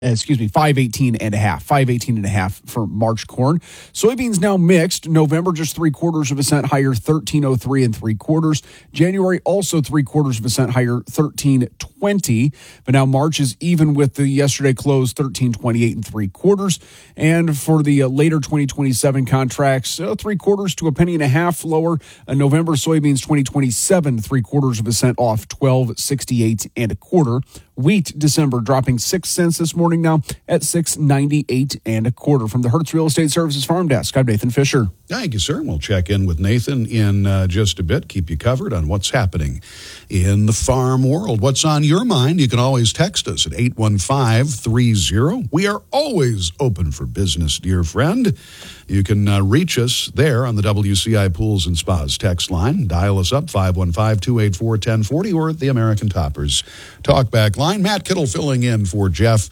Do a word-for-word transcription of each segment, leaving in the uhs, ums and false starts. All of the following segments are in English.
excuse me, five eighteen and a half, five eighteen and a half for March corn. Soybeans now mixed. November just three quarters of a cent higher, thirteen oh three and three quarters. January also three quarters of a cent higher, thirteen twenty. But now March is even with the yesterday close, thirteen twenty-eight and three quarters. And for the uh, later twenty twenty-seven contracts, uh, three quarters to a penny and a half lower. Uh, November soybeans twenty twenty-seven, three quarters of a cent off, twelve sixty-eight and a quarter. Wheat December dropping six cents this morning now at six ninety-eight and a quarter. From the Hertz Real Estate Services Farm Desk, I'm Nathan Fisher. Thank you, sir. We'll check in with Nathan in uh, just a bit. Keep you covered on what's happening in the farm world. What's on your mind? You can always text us at eight one five three zero. We are always open for business, dear friend. You can uh, reach us there on the W C I Pools and Spas text line. Dial us up, five one five, two eight four, one zero four zero, or at the American Toppers talkback line. Matt Kittle filling in for Jeff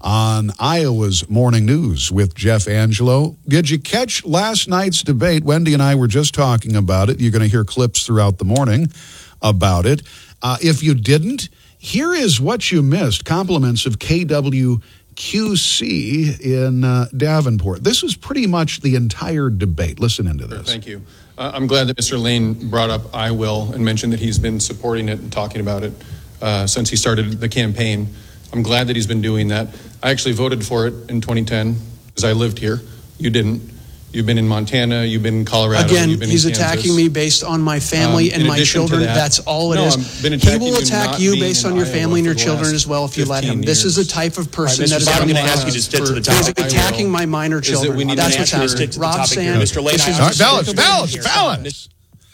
on Iowa's Morning News with Jeff Angelo. Did you catch last night's debate? Wendy and I were just talking about it. You're going to hear clips throughout the morning about it. Uh, if you didn't, here is what you missed. Compliments of K W Q C in uh, Davenport. This is pretty much the entire debate. Listen into this. Thank you. Uh, I'm glad that Mister Lane brought up I Will and mentioned that he's been supporting it and talking about it uh, since he started the campaign. I'm glad that he's been doing that. I actually voted for it in twenty ten because I lived here. You didn't. You've been in Montana. You've been in Colorado. Again, you've been he's in attacking me based on my family um, and my children. That, That's all it no, is. Been he will attack you, you based on your Iowa family and your children as well if you let him. Years. This is the type of person right, that is I'm going to ask you to stick to the topic. He's attacking my minor children. That That's what's happening. Rob Sand. Mister Lane, this is right, balance, balance, balance.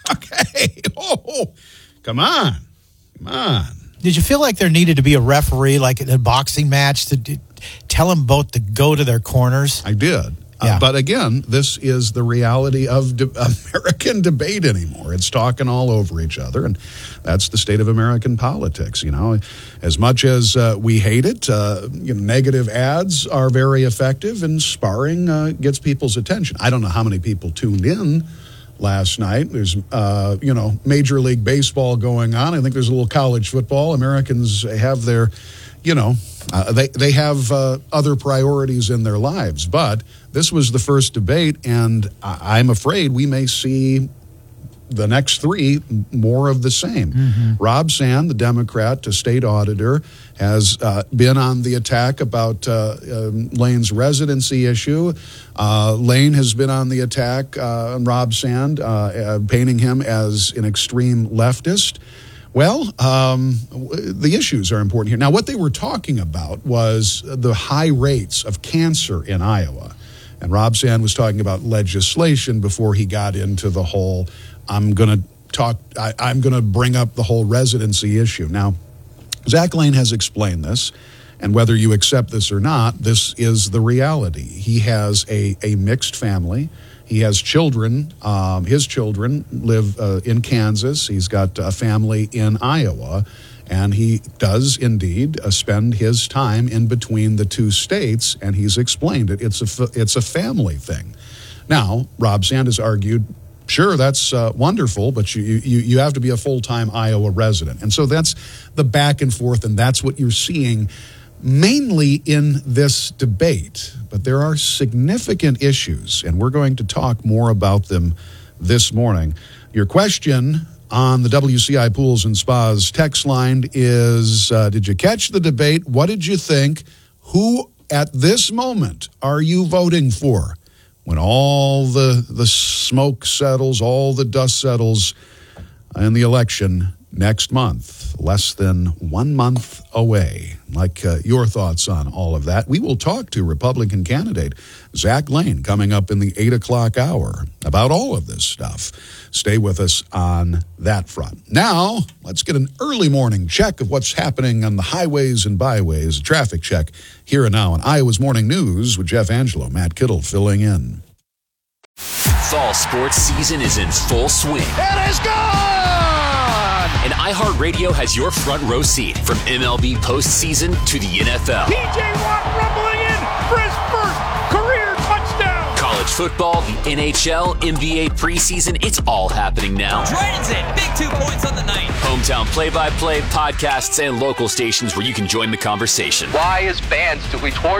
Okay. Oh, come on. Come on. Did you feel like there needed to be a referee, like in a boxing match, to d- tell them both to go to their corners? I did. Yeah. Uh, but again, this is the reality of de- American debate anymore. It's talking all over each other, and that's the state of American politics. You know, as much as uh, we hate it, uh, you know, negative ads are very effective, and sparring uh, gets people's attention. I don't know how many people tuned in last night. There's, uh, you know, Major League Baseball going on. I think there's a little college football. Americans have their, you know, uh, they, they have uh, other priorities in their lives. But this was the first debate, and I- I'm afraid we may see the next three more of the same. Mm-hmm. Rob Sand, the Democrat, the state auditor, has uh, been on the attack about uh, um, Lane's residency issue. Uh, Lane has been on the attack uh, on Rob Sand, uh, uh, painting him as an extreme leftist. Well, um, the issues are important here. Now, what they were talking about was the high rates of cancer in Iowa. And Rob Sand was talking about legislation before he got into the whole, I'm going to talk, I, I'm going to bring up the whole residency issue. Now, Zach Lane has explained this, and whether you accept this or not, this is the reality. He has a, a mixed family. He has children. Um, his children live uh, in Kansas. He's got a family in Iowa, and he does indeed uh, spend his time in between the two states, and he's explained it. It's a, it's a family thing. Now, Rob Sand has argued, sure, that's uh, wonderful, but you, you you have to be a full-time Iowa resident. And so that's the back and forth, and that's what you're seeing mainly in this debate. But there are significant issues, and we're going to talk more about them this morning. Your question on the W C I Pools and Spas text line is, uh, did you catch the debate? What did you think? Who at this moment are you voting for? When all the, the smoke settles, all the dust settles in the election next month, less than one month away. Like uh, your thoughts on all of that. We will talk to Republican candidate Zach Lane coming up in the eight o'clock hour about all of this stuff. Stay with us on that front. Now, let's get an early morning check of what's happening on the highways and byways. A traffic check here and now on Iowa's Morning News with Jeff Angelo. Matt Kittle filling in. Fall sports season is in full swing. It is gone! And iHeartRadio has your front row seat from M L B postseason to the N F L. P J Watt rumbling in for his first career touchdown. College football, the N H L, N B A preseason, it's all happening now. Dragons it. Big two points on the night. Hometown play-by-play, podcasts, and local stations where you can join the conversation. Why, as fans, do we torture